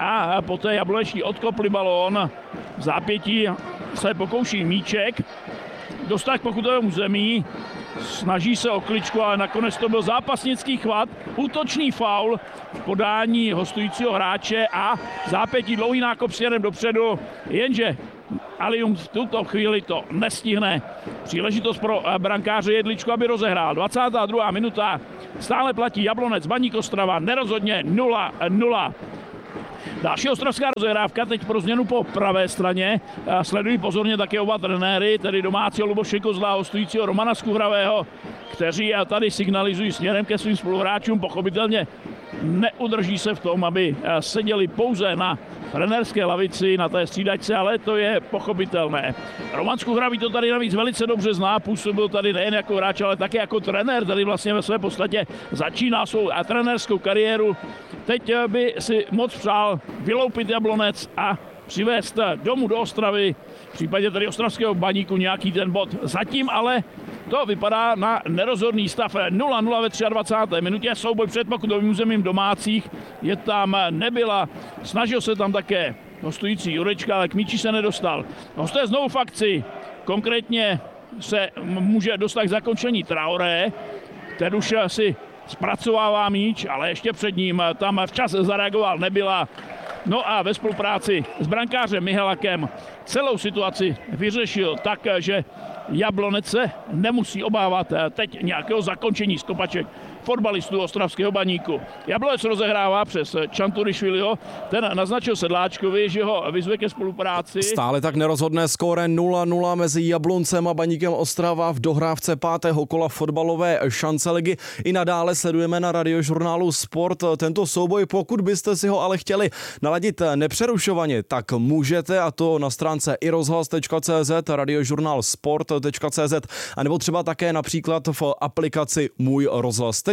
a poté jabloneční odkopli balón. V zápětí se pokouší míček dostat k pokutovému území. Snaží se o kličku, ale nakonec to byl zápasnický chvat, útočný faul v podání hostujícího hráče a zápětí dlouhý nákop směrem dopředu, jenže Alium v tuto chvíli to nestihne. Příležitost pro brankáře Jedličku, aby rozehrál. 22. minuta, stále platí Jablonec, Baník Ostrava, nerozhodně 0-0. Další ostravská rozehrávka, teď pro změnu po pravé straně. Sledují pozorně také oba trenéry, tedy domácího Luboše Kozla a hostujícího Romana Skuhravého, kteří tady signalizují směrem ke svým spoluhráčům. Pochopitelně neudrží se v tom, aby seděli pouze na trenérské lavici, na té střídačce, ale to je pochopitelné. Roman Skuhravý to tady navíc velice dobře zná, působil tady nejen jako hráč, ale také jako trenér, tady vlastně ve své podstatě začíná svou trenérskou kariéru. Teď by si moc přál vyloupit Jablonec a přivést domů do Ostravy, v případě tady ostravského Baníku nějaký ten bod. Zatím ale to vypadá na nerozhodný stav 0-0 ve 23. minutě. Souboj před pokutovým územím domácích. Je tam Nebyla, snažil se tam také hostující Jurečka, ale k míči se nedostal. Hosté znovu v akci. Konkrétně se může dostat k zakončení Traoré. Ten už si zpracovává míč, ale ještě před ním tam včas zareagoval Nebyla. No a ve spolupráci s brankářem Mihalakem celou situaci vyřešil tak, že Jablonec se nemusí obávat teď nějakého zakončení stopaček fotbalistů ostravského Baníku. Jablonec rozehrává přes Čanturišviliho, ten naznačil Sedláčkovi, že ho vyzve ke spolupráci. Stále tak nerozhodné skóre 0-0 mezi Jabloncem a Baníkem Ostrava v dohrávce 5. kola fotbalové šanceligy. I nadále sledujeme na Radiožurnálu Sport tento souboj. Pokud byste si ho ale chtěli naladit nepřerušovaně, tak můžete, a to na stránce irozhlas.cz, radiožurnálsport.cz, a nebo třeba také například v aplikaci Můj rozhlas. Teď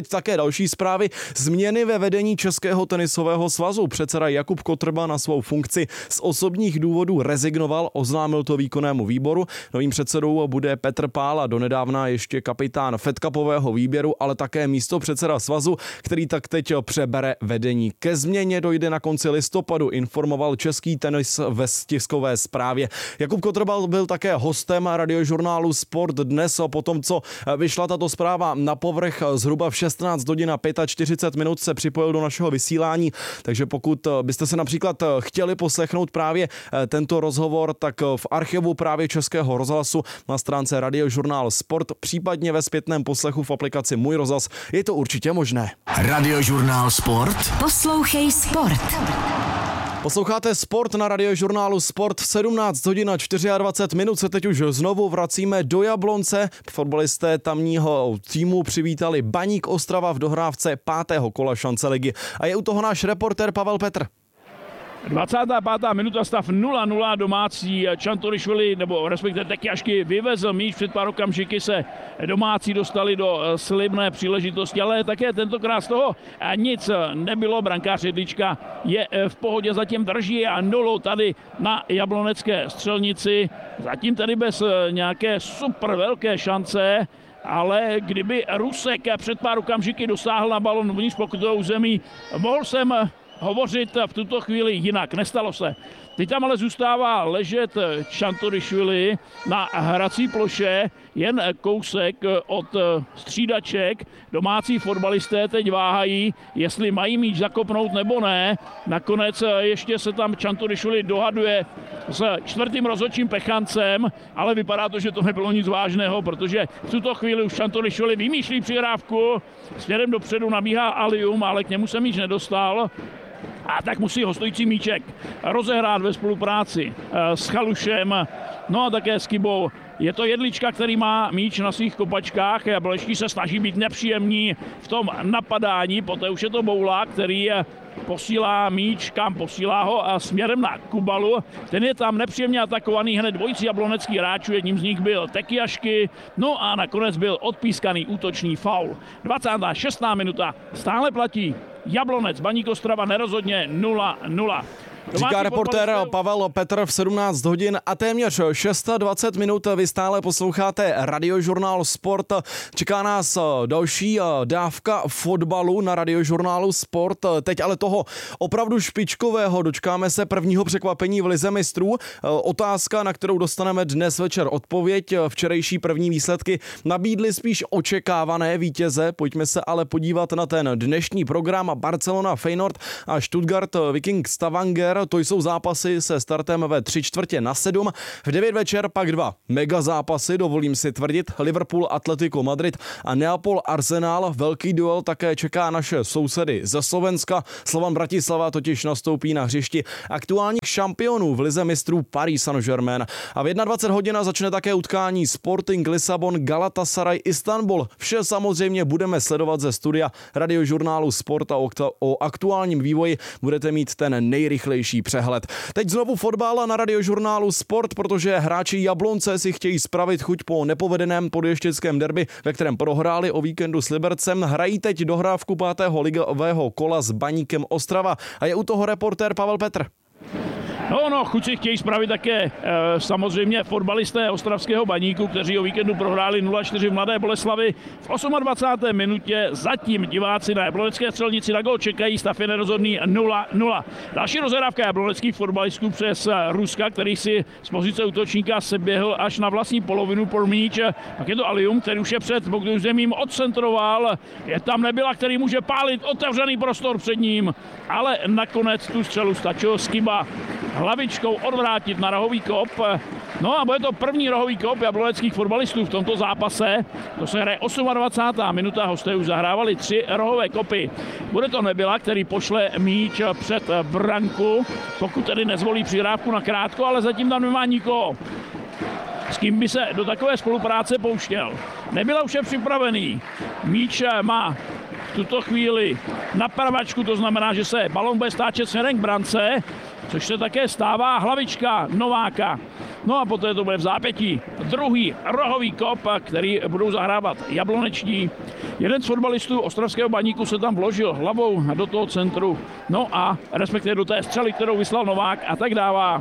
teď také další zprávy. Změny ve vedení Českého tenisového svazu. Předseda Jakub Kotrba na svou funkci z osobních důvodů rezignoval, oznámil to výkonnému výboru. Novým předsedou bude Petr Pála, donedávna ještě kapitán Fed Cupového výběru, ale také místopředseda svazu, který tak teď přebere vedení. Ke změně dojde na konci listopadu, informoval Český tenis ve tiskové zprávě. Jakub Kotrba byl také hostem radiožurnálu Sport dnes po tom, co vyšla tato zpráva na povrch. Zhruba v 16 hodin a 45 minut se připojil do našeho vysílání, takže pokud byste se například chtěli poslechnout právě tento rozhovor, tak v archivu právě Českého rozhlasu na stránce Radiožurnál Sport, případně ve zpětném poslechu v aplikaci Můj rozhlas, je to určitě možné. Radiožurnál Sport. Poslouchej Sport. Posloucháte Sport na Radiožurnálu Sport. V 17 hodin a 24 minut se teď už znovu vracíme do Jablonce. Fotbalisté tamního týmu přivítali Baník Ostrava v dohrávce 5. kola šance ligy. A je u toho náš reportér Pavel Petr. 25. minuta, stav 0-0, domácí Čanturišvili, nebo respektive Tekiašky vyvezl míč, před pár okamžiky se domácí dostali do slibné příležitosti, ale také tentokrát z toho nic nebylo. Brankář Jedlička je v pohodě, zatím drží a 0 tady na jablonecké střelnici, zatím tady bez nějaké super velké šance. Ale kdyby Rusek před pár okamžiky dosáhl na balon vnitř pokutovou zemí, mohl jsem hovořit v tuto chvíli jinak. Nestalo se. Teď tam ale zůstává ležet Čanturišvili na hrací ploše, jen kousek od střídaček. Domácí fotbalisté teď váhají, jestli mají míč zakopnout nebo ne. Nakonec ještě se tam Čanturišvili dohaduje s čtvrtým rozhodčím Pechancem, ale vypadá to, že to nebylo nic vážného, protože v tuto chvíli už Čanturišvili vymýšlí přihrávku, směrem dopředu nabíhá Alium, ale k němu se míč nedostal. A tak musí hostující míček rozehrát ve spolupráci s Chalušem, no a také s Kybou. Je to Jedlička, který má míč na svých kopačkách. Jablonečtí se snaží být nepříjemní v tom napadání, poté už je to Boula, který posílá míč, kam posílá ho a směrem na Kubalu. Ten je tam nepříjemně atakovaný hned dvojicí jabloneckých hráčů, jedním z nich byl Tekiašky, no a nakonec byl odpískaný útočný faul. 26. minuta, stále platí Jablonec, Baník Ostrava nerozhodně 0-0. Říká reportér Pavel Petr v 17 hodin a téměř 26 minut. Vy stále posloucháte Radiožurnál Sport. Čeká nás další dávka fotbalu na Radiožurnálu Sport. Teď ale toho opravdu špičkového. Dočkáme se prvního překvapení v Lize mistrů. Otázka, na kterou dostaneme dnes večer odpověď. Včerejší první výsledky nabídly spíš očekávané vítěze. Pojďme se ale podívat na ten dnešní program. Barcelona, Feyenoord a Stuttgart Viking Stavanger. To jsou zápasy se startem ve 6:45. V 9 večer pak dva mega zápasy, dovolím si tvrdit. Liverpool, Atletico Madrid a Neapol Arsenal. Velký duel také čeká naše sousedy ze Slovenska. Slovan Bratislava totiž nastoupí na hřišti aktuálních šampionů v Lize mistrů Paris Saint-Germain. A v 21 hodin začne také utkání Sporting Lisabon, Galatasaray, Istanbul. Vše samozřejmě budeme sledovat ze studia Radiožurnálu Sport a o aktuálním vývoji budete mít ten nejrychlejší přehled. Teď znovu fotbal na Radiožurnálu Sport, protože hráči Jablonce si chtějí spravit chuť po nepovedeném podještěckém derby, ve kterém prohráli o víkendu s Libercem. Hrají teď dohrávku 5. ligového kola s Baníkem Ostrava a je u toho reportér Pavel Petr. No, chuť si chtějí spravit také samozřejmě fotbalisté ostravského Baníku, kteří o víkendu prohráli 0-4 v Mladé Boleslavi. V 28. minutě zatím diváci na jablonecké střelnici na gól čekají, stav je nerozhodný 0-0. Další rozhrávka jabloneckých fotbalistů přes Ruska, který si z pozice útočníka seběhl až na vlastní polovinu por míč. Pak je to Alium, který už je před zemím odcentroval. Je tam Nebyla, který může pálit otevřený prostor před ním, ale nakonec tu střelu stačil Skiba hlavičkou odvrátit na rohový kop. No a bude to první rohový kop jabloneckých fotbalistů v tomto zápase. To se hraje 28. minuta, hosté už zahrávali 3 rohové kopy. Bude to Nebyla, který pošle míč před branku, pokud tedy nezvolí přihrávku na krátko, ale zatím tam nemá nikoho, s kým by se do takové spolupráce pouštěl. Nebyla už je připravený. Míč má v tuto chvíli na pravačku, to znamená, že se balon bude stáčet směrem k brance, což se také stává. Hlavička Nováka No a poté to bude v zápětí. Druhý rohový kop, který budou zahrávat jabloneční. Jeden z fotbalistů ostravského Baníku se tam vložil hlavou do toho centru. No a respektive do té střely, kterou vyslal Novák, a tak dává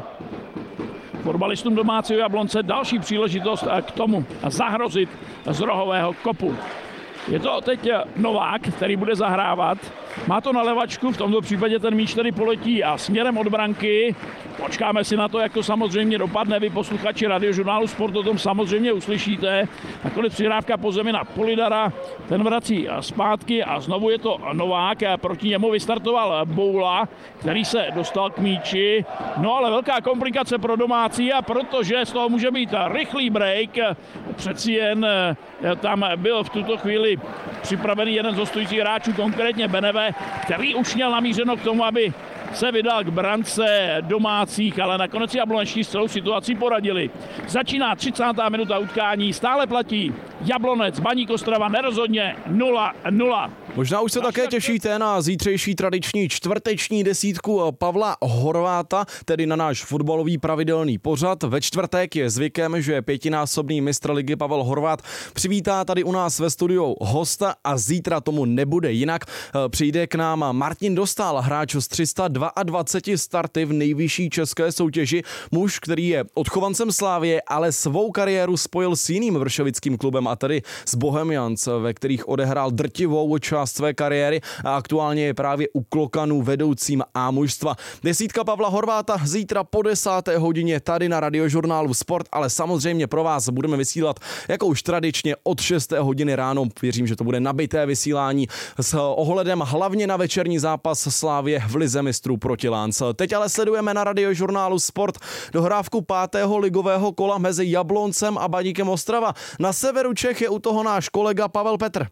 fotbalistům domácího Jablonce další příležitost k tomu zahrozit z rohového kopu. Je to teď Novák, který bude zahrávat. Má to na levačku, v tomto případě ten míč tady poletí a směrem od branky. Počkáme si na to, jak to samozřejmě dopadne. Vy posluchači Radiožurnálu Sport o tom samozřejmě uslyšíte. Nakonec přihrávka po zemi na Polidara, ten vrací zpátky a znovu je to Novák. Proti němu vystartoval Boula, který se dostal k míči. No ale velká komplikace pro domácí, a protože z toho může být rychlý break. Přeci jen tam byl v tuto chvíli připravený jeden z hostujících hráčů, konkrétně Beneve, který už měl namířeno k tomu, aby se vydal k brance domácích, ale nakonec jablonečtí s celou situací poradili. Začíná 30. minuta utkání, stále platí Jablonec, Baník Ostrava nerozhodně 0-0. Možná už se také těšíte na zítřejší tradiční čtvrteční desítku Pavla Horváta, tedy na náš fotbalový pravidelný pořad. Ve čtvrtek je zvykem, že pětinásobný mistr ligy Pavel Horvát přivítá tady u nás ve studiu hosta a zítra tomu nebude jinak. Přijde k nám Martin Dostál, hráč s 322 starty v nejvyšší české soutěži, muž, který je odchovancem Slávie, ale svou kariéru spojil s jiným vršovickým klubem, a tedy s Bohemians, ve kterých odehrál drtivou část své kariéry a aktuálně je právě u Klokanů vedoucím A mužstva. Desítka Pavla Horváta zítra po 10. hodině tady na Radiožurnálu Sport, ale samozřejmě pro vás budeme vysílat jako už tradičně od 6. hodiny ráno. Věřím, že to bude nabité vysílání s ohledem hlavně na večerní zápas Slávie v Lize mistrů proti Lánc. Teď ale sledujeme na Radiožurnálu Sport dohrávku 5. ligového kola mezi Jabloncem a Baníkem Ostrava. Na severu Čech je u toho náš kolega Pavel Petr.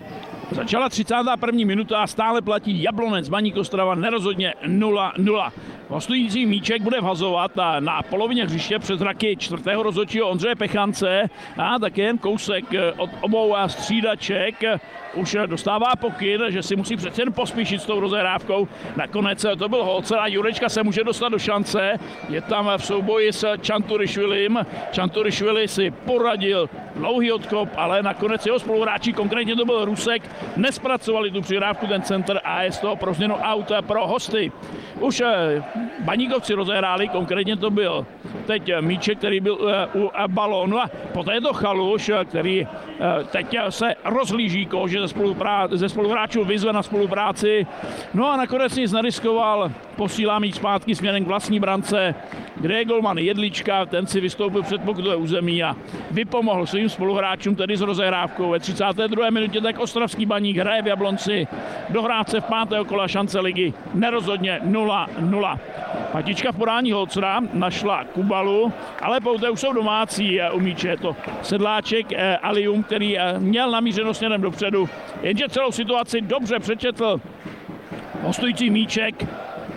Začala 31. minuta a stále platí Jablonec, Baník Ostrava nerozhodně 0-0. Hostující míček bude vhazovat na polovině hřiště přes zraky čtvrtého rozhodčího Ondřeje Pechance a také jen kousek od obou střídaček už dostává pokyn, že si musí přece jen pospíšit s tou rozehrávkou. Nakonec to byl Holcer a Jurečka se může dostat do šance. Je tam v souboji s Čanturišvilim. Čanturišvili si poradil dlouhý odkop, ale nakonec jeho spoluhráči, konkrétně to byl Rusek, nespracovali tu přihrávku, ten center, a je z toho pro změnu out pro hosty. Už Baníkovci rozehráli, konkrétně to byl teď míček, který byl u balónu, a poté je to Chaluš, který teď se rozhlíží že ze spoluhráčů vyzve na spolupráci. No a nakonec nic neriskoval, posílá míč zpátky směrem k vlastní brance, kde je golman Jedlička, ten si vystoupil před pokutové území a vypomohl svým spoluhráčům tedy s rozehrávkou. Ve 32. minutě tak ostravský Baník hraje v Jablonci, dohrát se v 5. kola šance ligy nerozhodně 0-0. Patička v podání Holcera našla Kubalu, ale poté už jsou domácí u míče. Je to sedláček Alium, který měl namířeno směrem dopředu, jenže celou situaci dobře přečetl hostující míček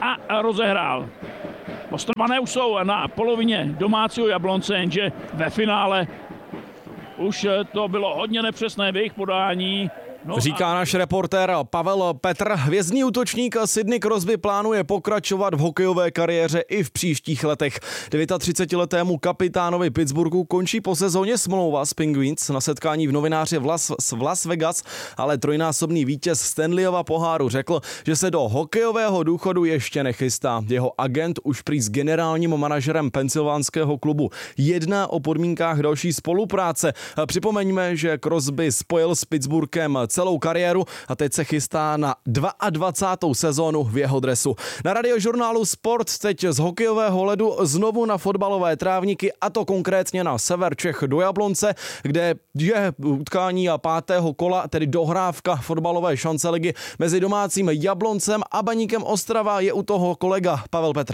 a rozehrál. Ostravané už jsou na polovině domácího Jablonce, jenže ve finále už to bylo hodně nepřesné v jejich podání. Říká náš reportér Pavel Petr. Hvězdný útočník Sidney Crosby plánuje pokračovat v hokejové kariéře i v příštích letech. 39-letému kapitánovi Pittsburghu končí po sezóně smlouva s Penguins. Na setkání v novináři v Las Vegas ale trojnásobný vítěz Stanleyova poháru řekl, že se do hokejového důchodu ještě nechystá. Jeho agent už prý s generálním manažerem pensylvánského klubu jedná o podmínkách další spolupráce. Připomeňme, že Crosby spojil s Pittsburghem celou kariéru a teď se chystá na 22. sezónu v jeho dresu. Na Radiožurnálu Sport teď z hokejového ledu znovu na fotbalové trávníky, a to konkrétně na sever Čech do Jablonce, kde je utkání a 5. kola, tedy dohrávka fotbalové šance ligy mezi domácím Jabloncem a Baníkem Ostrava. Je u toho kolega Pavel Petr.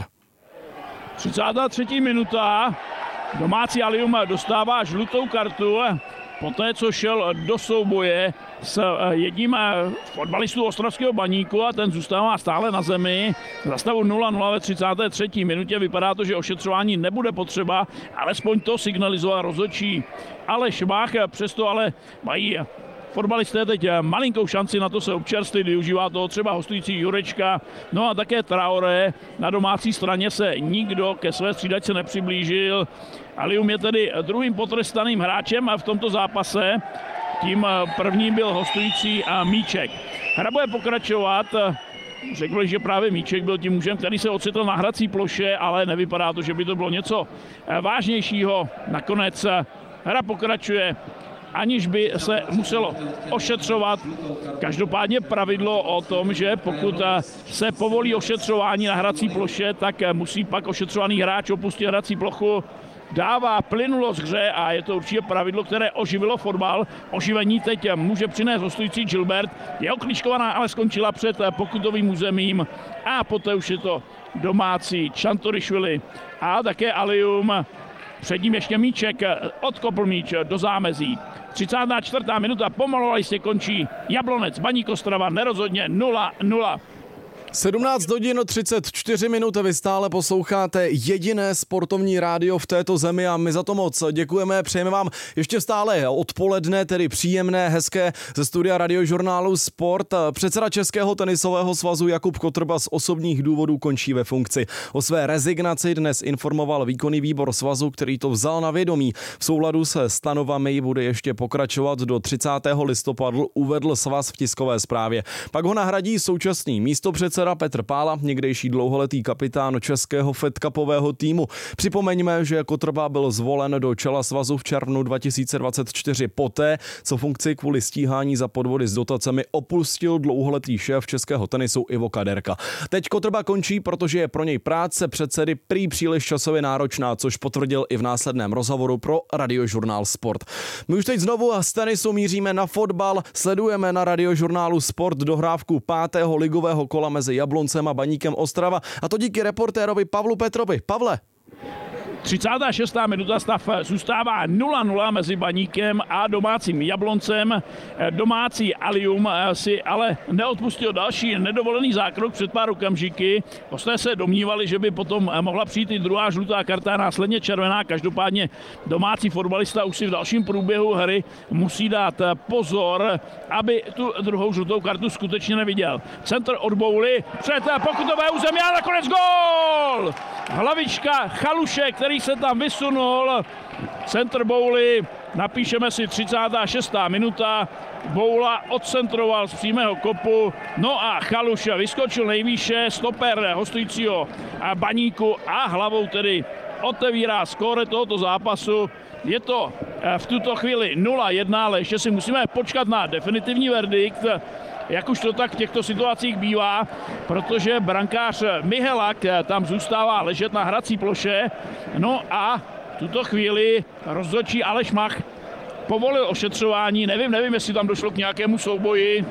33. minuta. Domácí Alium dostává žlutou kartu poté, co šel do souboje s jedním fotbalistů ostravského Baníku a ten zůstává stále na zemi. Za stavu 0-0 ve 33. minutě vypadá to, že ošetřování nebude potřeba, alespoň to signalizoval rozhodčí Aleš Mach, přesto ale mají fotbalisté teď malinkou šanci na to se občerstvit, využívá toho třeba hostující Jurečka, no a také Traoré. Na domácí straně se nikdo ke své střídačce nepřiblížil. Alium je tedy druhým potrestaným hráčem v tomto zápase. Tím prvním byl hostující Míček. Hra bude pokračovat. Řekl bych, že právě Míček byl tím mužem, který se ocitl na hrací ploše, ale nevypadá to, že by to bylo něco vážnějšího. Nakonec hra pokračuje, aniž by se muselo ošetřovat. Každopádně pravidlo o tom, že pokud se povolí ošetřování na hrací ploše, tak musí pak ošetřovaný hráč opustit hrací plochu, dává plynulost hře a je to určitě pravidlo, které oživilo fotbal. Oživení teď může přinést hostující Gilbert. Jeho kličkovaná ale skončila před pokutovým územím a poté už je to domácí Čantorišvili a také Alium. Před ním ještě Míček, odkopl míč do zámezí. 34. minuta, pomalu se končí Jablonec, Baník Ostrava, nerozhodně 0-0. 17 hodin 34 minut, vy stále posloucháte jediné sportovní rádio v této zemi a my za to moc děkujeme, přejeme vám ještě stále odpoledne, tedy příjemné, hezké ze studia Radiožurnálu Sport. Předseda Českého tenisového svazu Jakub Kotrba z osobních důvodů končí ve funkci. O své rezignaci dnes informoval výkonný výbor svazu, který to vzal na vědomí. V souladu se stanovami bude ještě pokračovat do 30. listopadu, uvedl svaz v tiskové zprávě. Pak ho nahradí současný místopředseda Petr Pála, někdejší dlouholetý kapitán českého Fed Cupového týmu. Připomeňme, že Kotrba byl zvolen do čela svazu v červnu 2024 poté, co funkci kvůli stíhání za podvody s dotacemi opustil dlouholetý šéf českého tenisu Ivo Kaderka. Teď Kotrba končí, protože je pro něj práce předsedy prý příliš časově náročná, což potvrdil i v následném rozhovoru pro Radiožurnál Sport. My už teď znovu z tenisu míříme na fotbal, sledujeme na Radiožurnálu Sport dohrávku 5. ligového kola mezi Jabloncem a Baníkem Ostrava, a to díky reportérovi Pavlu Petrovi. Pavle. 36. minuta, stav zůstává 0-0 mezi Baníkem a domácím Jabloncem. Domácí Alium si ale neodpustil další nedovolený zákrok před pár okamžiky. Hosté se domnívali, že by potom mohla přijít i druhá žlutá karta, následně červená. Každopádně domácí fotbalista už si v dalším průběhu hry musí dát pozor, aby tu druhou žlutou kartu skutečně neviděl. Centr od Bouly před pokutové území a nakonec gól! Hlavička Chaluše, který se tam vysunul, centr Bouly, napíšeme si 36. minuta, Boula odcentroval z přímého kopu, no a Chaluš vyskočil nejvýše, stoper hostujícího Baníku a hlavou tedy otevírá skóre tohoto zápasu. Je to v tuto chvíli 0-1, ale ještě si musíme počkat na definitivní verdikt, jak už to tak v těchto situacích bývá, protože brankář Mihelak tam zůstává ležet na hrací ploše. No a v tuto chvíli rozhodčí Aleš Mach povolil ošetřování. Nevím, jestli tam došlo k nějakému souboji.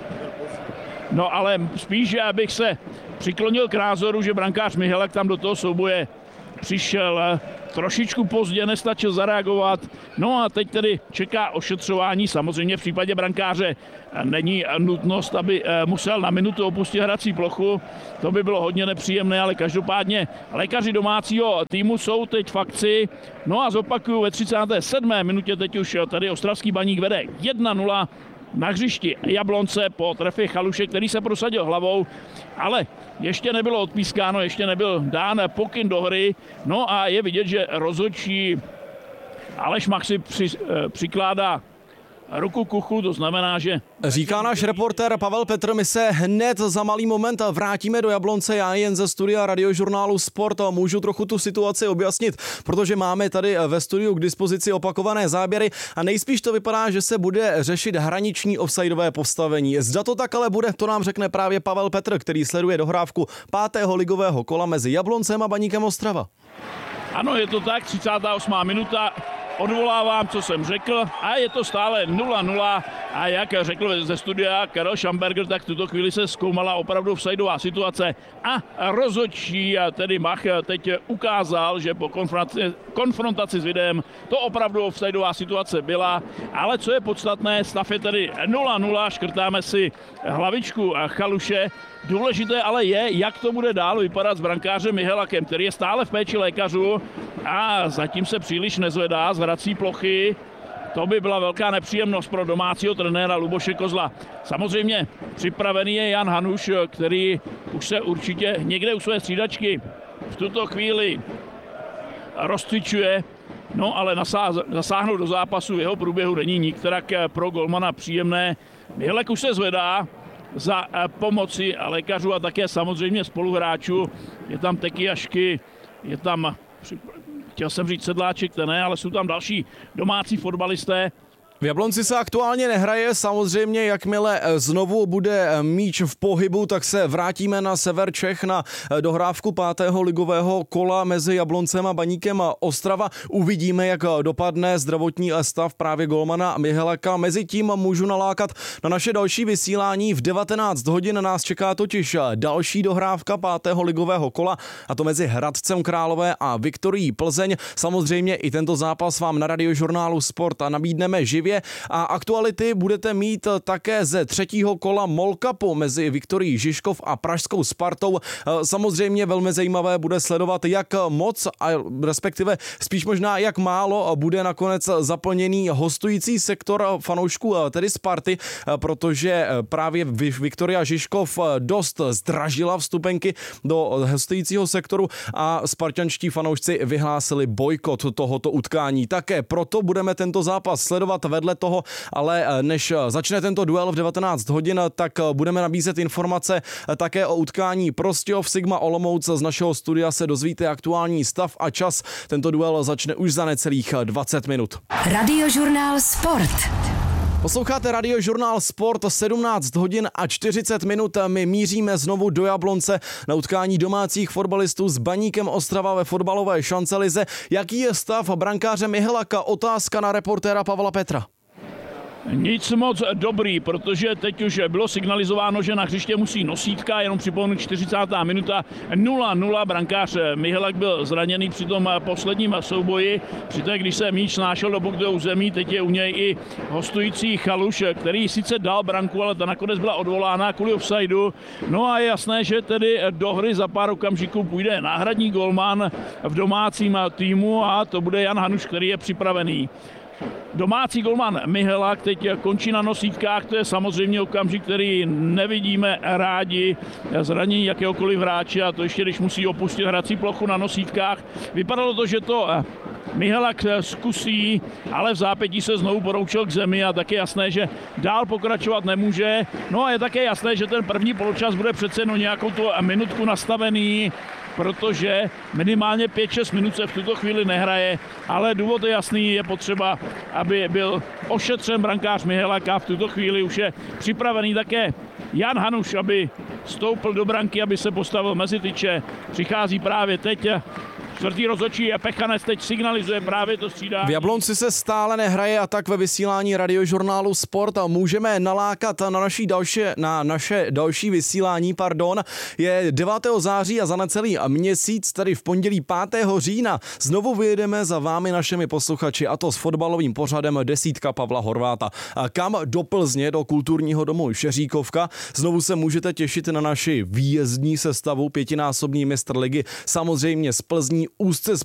No ale spíš, že abych se přiklonil k názoru, že brankář Mihelak tam do toho souboje přišel trošičku pozdě, nestačil zareagovat. No a teď tedy čeká ošetřování. Samozřejmě v případě brankáře není nutnost, aby musel na minutu opustit hrací plochu. To by bylo hodně nepříjemné, ale každopádně lékaři domácího týmu jsou teď v akci. No a zopakuju, ve 37. minutě teď už tady ostravský Baník vede 1-0 na hřišti Jablonce po trefě Chaluše, který se prosadil hlavou, ale ještě nebylo odpískáno, ještě nebyl dán pokyn do hry. No a je vidět, že rozhodčí Aleš Mach si přikládá ruku k uchu, to znamená, že... Říká náš reportér Pavel Petr, my se hned za malý moment vrátíme do Jablonce, já jen ze studia Radiožurnálu Sport můžu trochu tu situaci objasnit, protože máme tady ve studiu k dispozici opakované záběry a nejspíš to vypadá, že se bude řešit hraniční offsideové postavení. Zda to tak ale bude, to nám řekne právě Pavel Petr, který sleduje dohrávku 5. ligového kola mezi Jabloncem a Baníkem Ostrava. Ano, je to tak, 38. minuta. Odvolávám, co jsem řekl, a je to stále 0-0 a jak řekl ze studia Karel Schamberger, tak v tuto chvíli se zkoumala opravdu offsideová situace a rozhodčí, tedy Mach, teď ukázal, že po konfrontaci s videem to opravdu offsideová situace byla, ale co je podstatné, stav je tedy 0-0, škrtáme si hlavičku Chaluše. Důležité ale je, jak to bude dál vypadat s brankářem Mihelakem, který je stále v péči lékařů a zatím se příliš nezvedá z hrací plochy. To by byla velká nepříjemnost pro domácího trenéra Luboše Kozla. Samozřejmě připravený je Jan Hanuš, který už se určitě někde u své střídačky v tuto chvíli rozcvičuje, no ale zasáhnout do zápasu v jeho průběhu není nikterak pro golmana příjemné. Mihelek už se zvedá za pomoci lékařů a také samozřejmě spoluhráčů. Je tam Tekiašky, je tam, chtěl jsem říct Sedláček, ten ne, ale jsou tam další domácí fotbalisté. V Jablonci se aktuálně nehraje, samozřejmě jakmile znovu bude míč v pohybu, tak se vrátíme na sever Čech na dohrávku 5. ligového kola mezi Jabloncem a Baníkem Ostrava. Uvidíme, jak dopadne zdravotní stav právě golmana Mihelaka. Mezitím můžu nalákat na naše další vysílání. V 19 hodin nás čeká totiž další dohrávka 5. ligového kola, a to mezi Hradcem Králové a Viktorií Plzeň. Samozřejmě i tento zápas vám na Radiožurnálu Sport nabídneme živě. A aktuality budete mít také ze 3. kola MOL Cupu mezi Viktorií Žižkov a pražskou Spartou. Samozřejmě velmi zajímavé bude sledovat, jak moc, a respektive spíš možná jak málo bude nakonec zaplněný hostující sektor fanoušků, tedy Sparty, protože právě Viktoria Žižkov dost zdražila vstupenky do hostujícího sektoru a spartanští fanoušci vyhlásili bojkot tohoto utkání. Také proto budeme tento zápas sledovat vedle toho, ale než začne tento duel v 19 hodin, tak budeme nabízet informace také o utkání Prostějov Sigma Olomouc. Z našeho studia se dozvíte aktuální stav a čas. Tento duel začne už za necelých 20 minut. Radiožurnál Sport. Posloucháte Radiožurnál Sport, 17 hodin a 40 minut. My míříme znovu do Jablonce na utkání domácích fotbalistů s Baníkem Ostrava ve fotbalové šancelize. Jaký je stav brankáře Mihelaka? Otázka na reportéra Pavla Petra. Nic moc dobrý, protože teď už bylo signalizováno, že na hřiště musí nosítka, jenom připomenu 40. minuta 0-0. Brankář Mihelak byl zraněný při tom posledním souboji. Přitom, když se míč snášel do bokového území, teď je u něj i hostující Chaluš, který sice dal branku, ale ta nakonec byla odvolána kvůli offsideu. No a je jasné, že tedy do hry za pár okamžiků půjde náhradní golman v domácím týmu a to bude Jan Hanuš, který je připravený. Domácí golman Mihelak teď končí na nosítkách, to je samozřejmě okamžik, který nevidíme rádi, zranění jakéhokoliv hráče, a to ještě když musí opustit hrací plochu na nosítkách. Vypadalo to, že to Mihelak zkusí, ale v zápětí se znovu poroučil k zemi a tak je jasné, že dál pokračovat nemůže. No a je také jasné, že ten první poločas bude přece jenom nějakou tu minutku nastavený, protože minimálně 5-6 minut se v tuto chvíli nehraje, ale důvod je jasný, je potřeba, aby byl ošetřen brankář Mihelaka. V tuto chvíli už je připravený také Jan Hanuš, aby stoupil do branky, aby se postavil mezi tyče. Přichází právě teď čtvrtý rozhodčí a Pechanec teď signalizuje právě to střídání. V Jablonci se stále nehraje a tak ve vysílání Radiožurnálu Sport můžeme nalákat na naše další vysílání, je 9. září a za necelý měsíc, tedy v pondělí 5. října, znovu vyjedeme za vámi našimi posluchači, a to s fotbalovým pořadem Desítka Pavla Horváta. Kam? Do Plzně, do kulturního domu Šeříkovka. Znovu se můžete těšit na naši výjezdní sestavu, 5násobný mistr ligy, samozřejmě z Plzní, úzce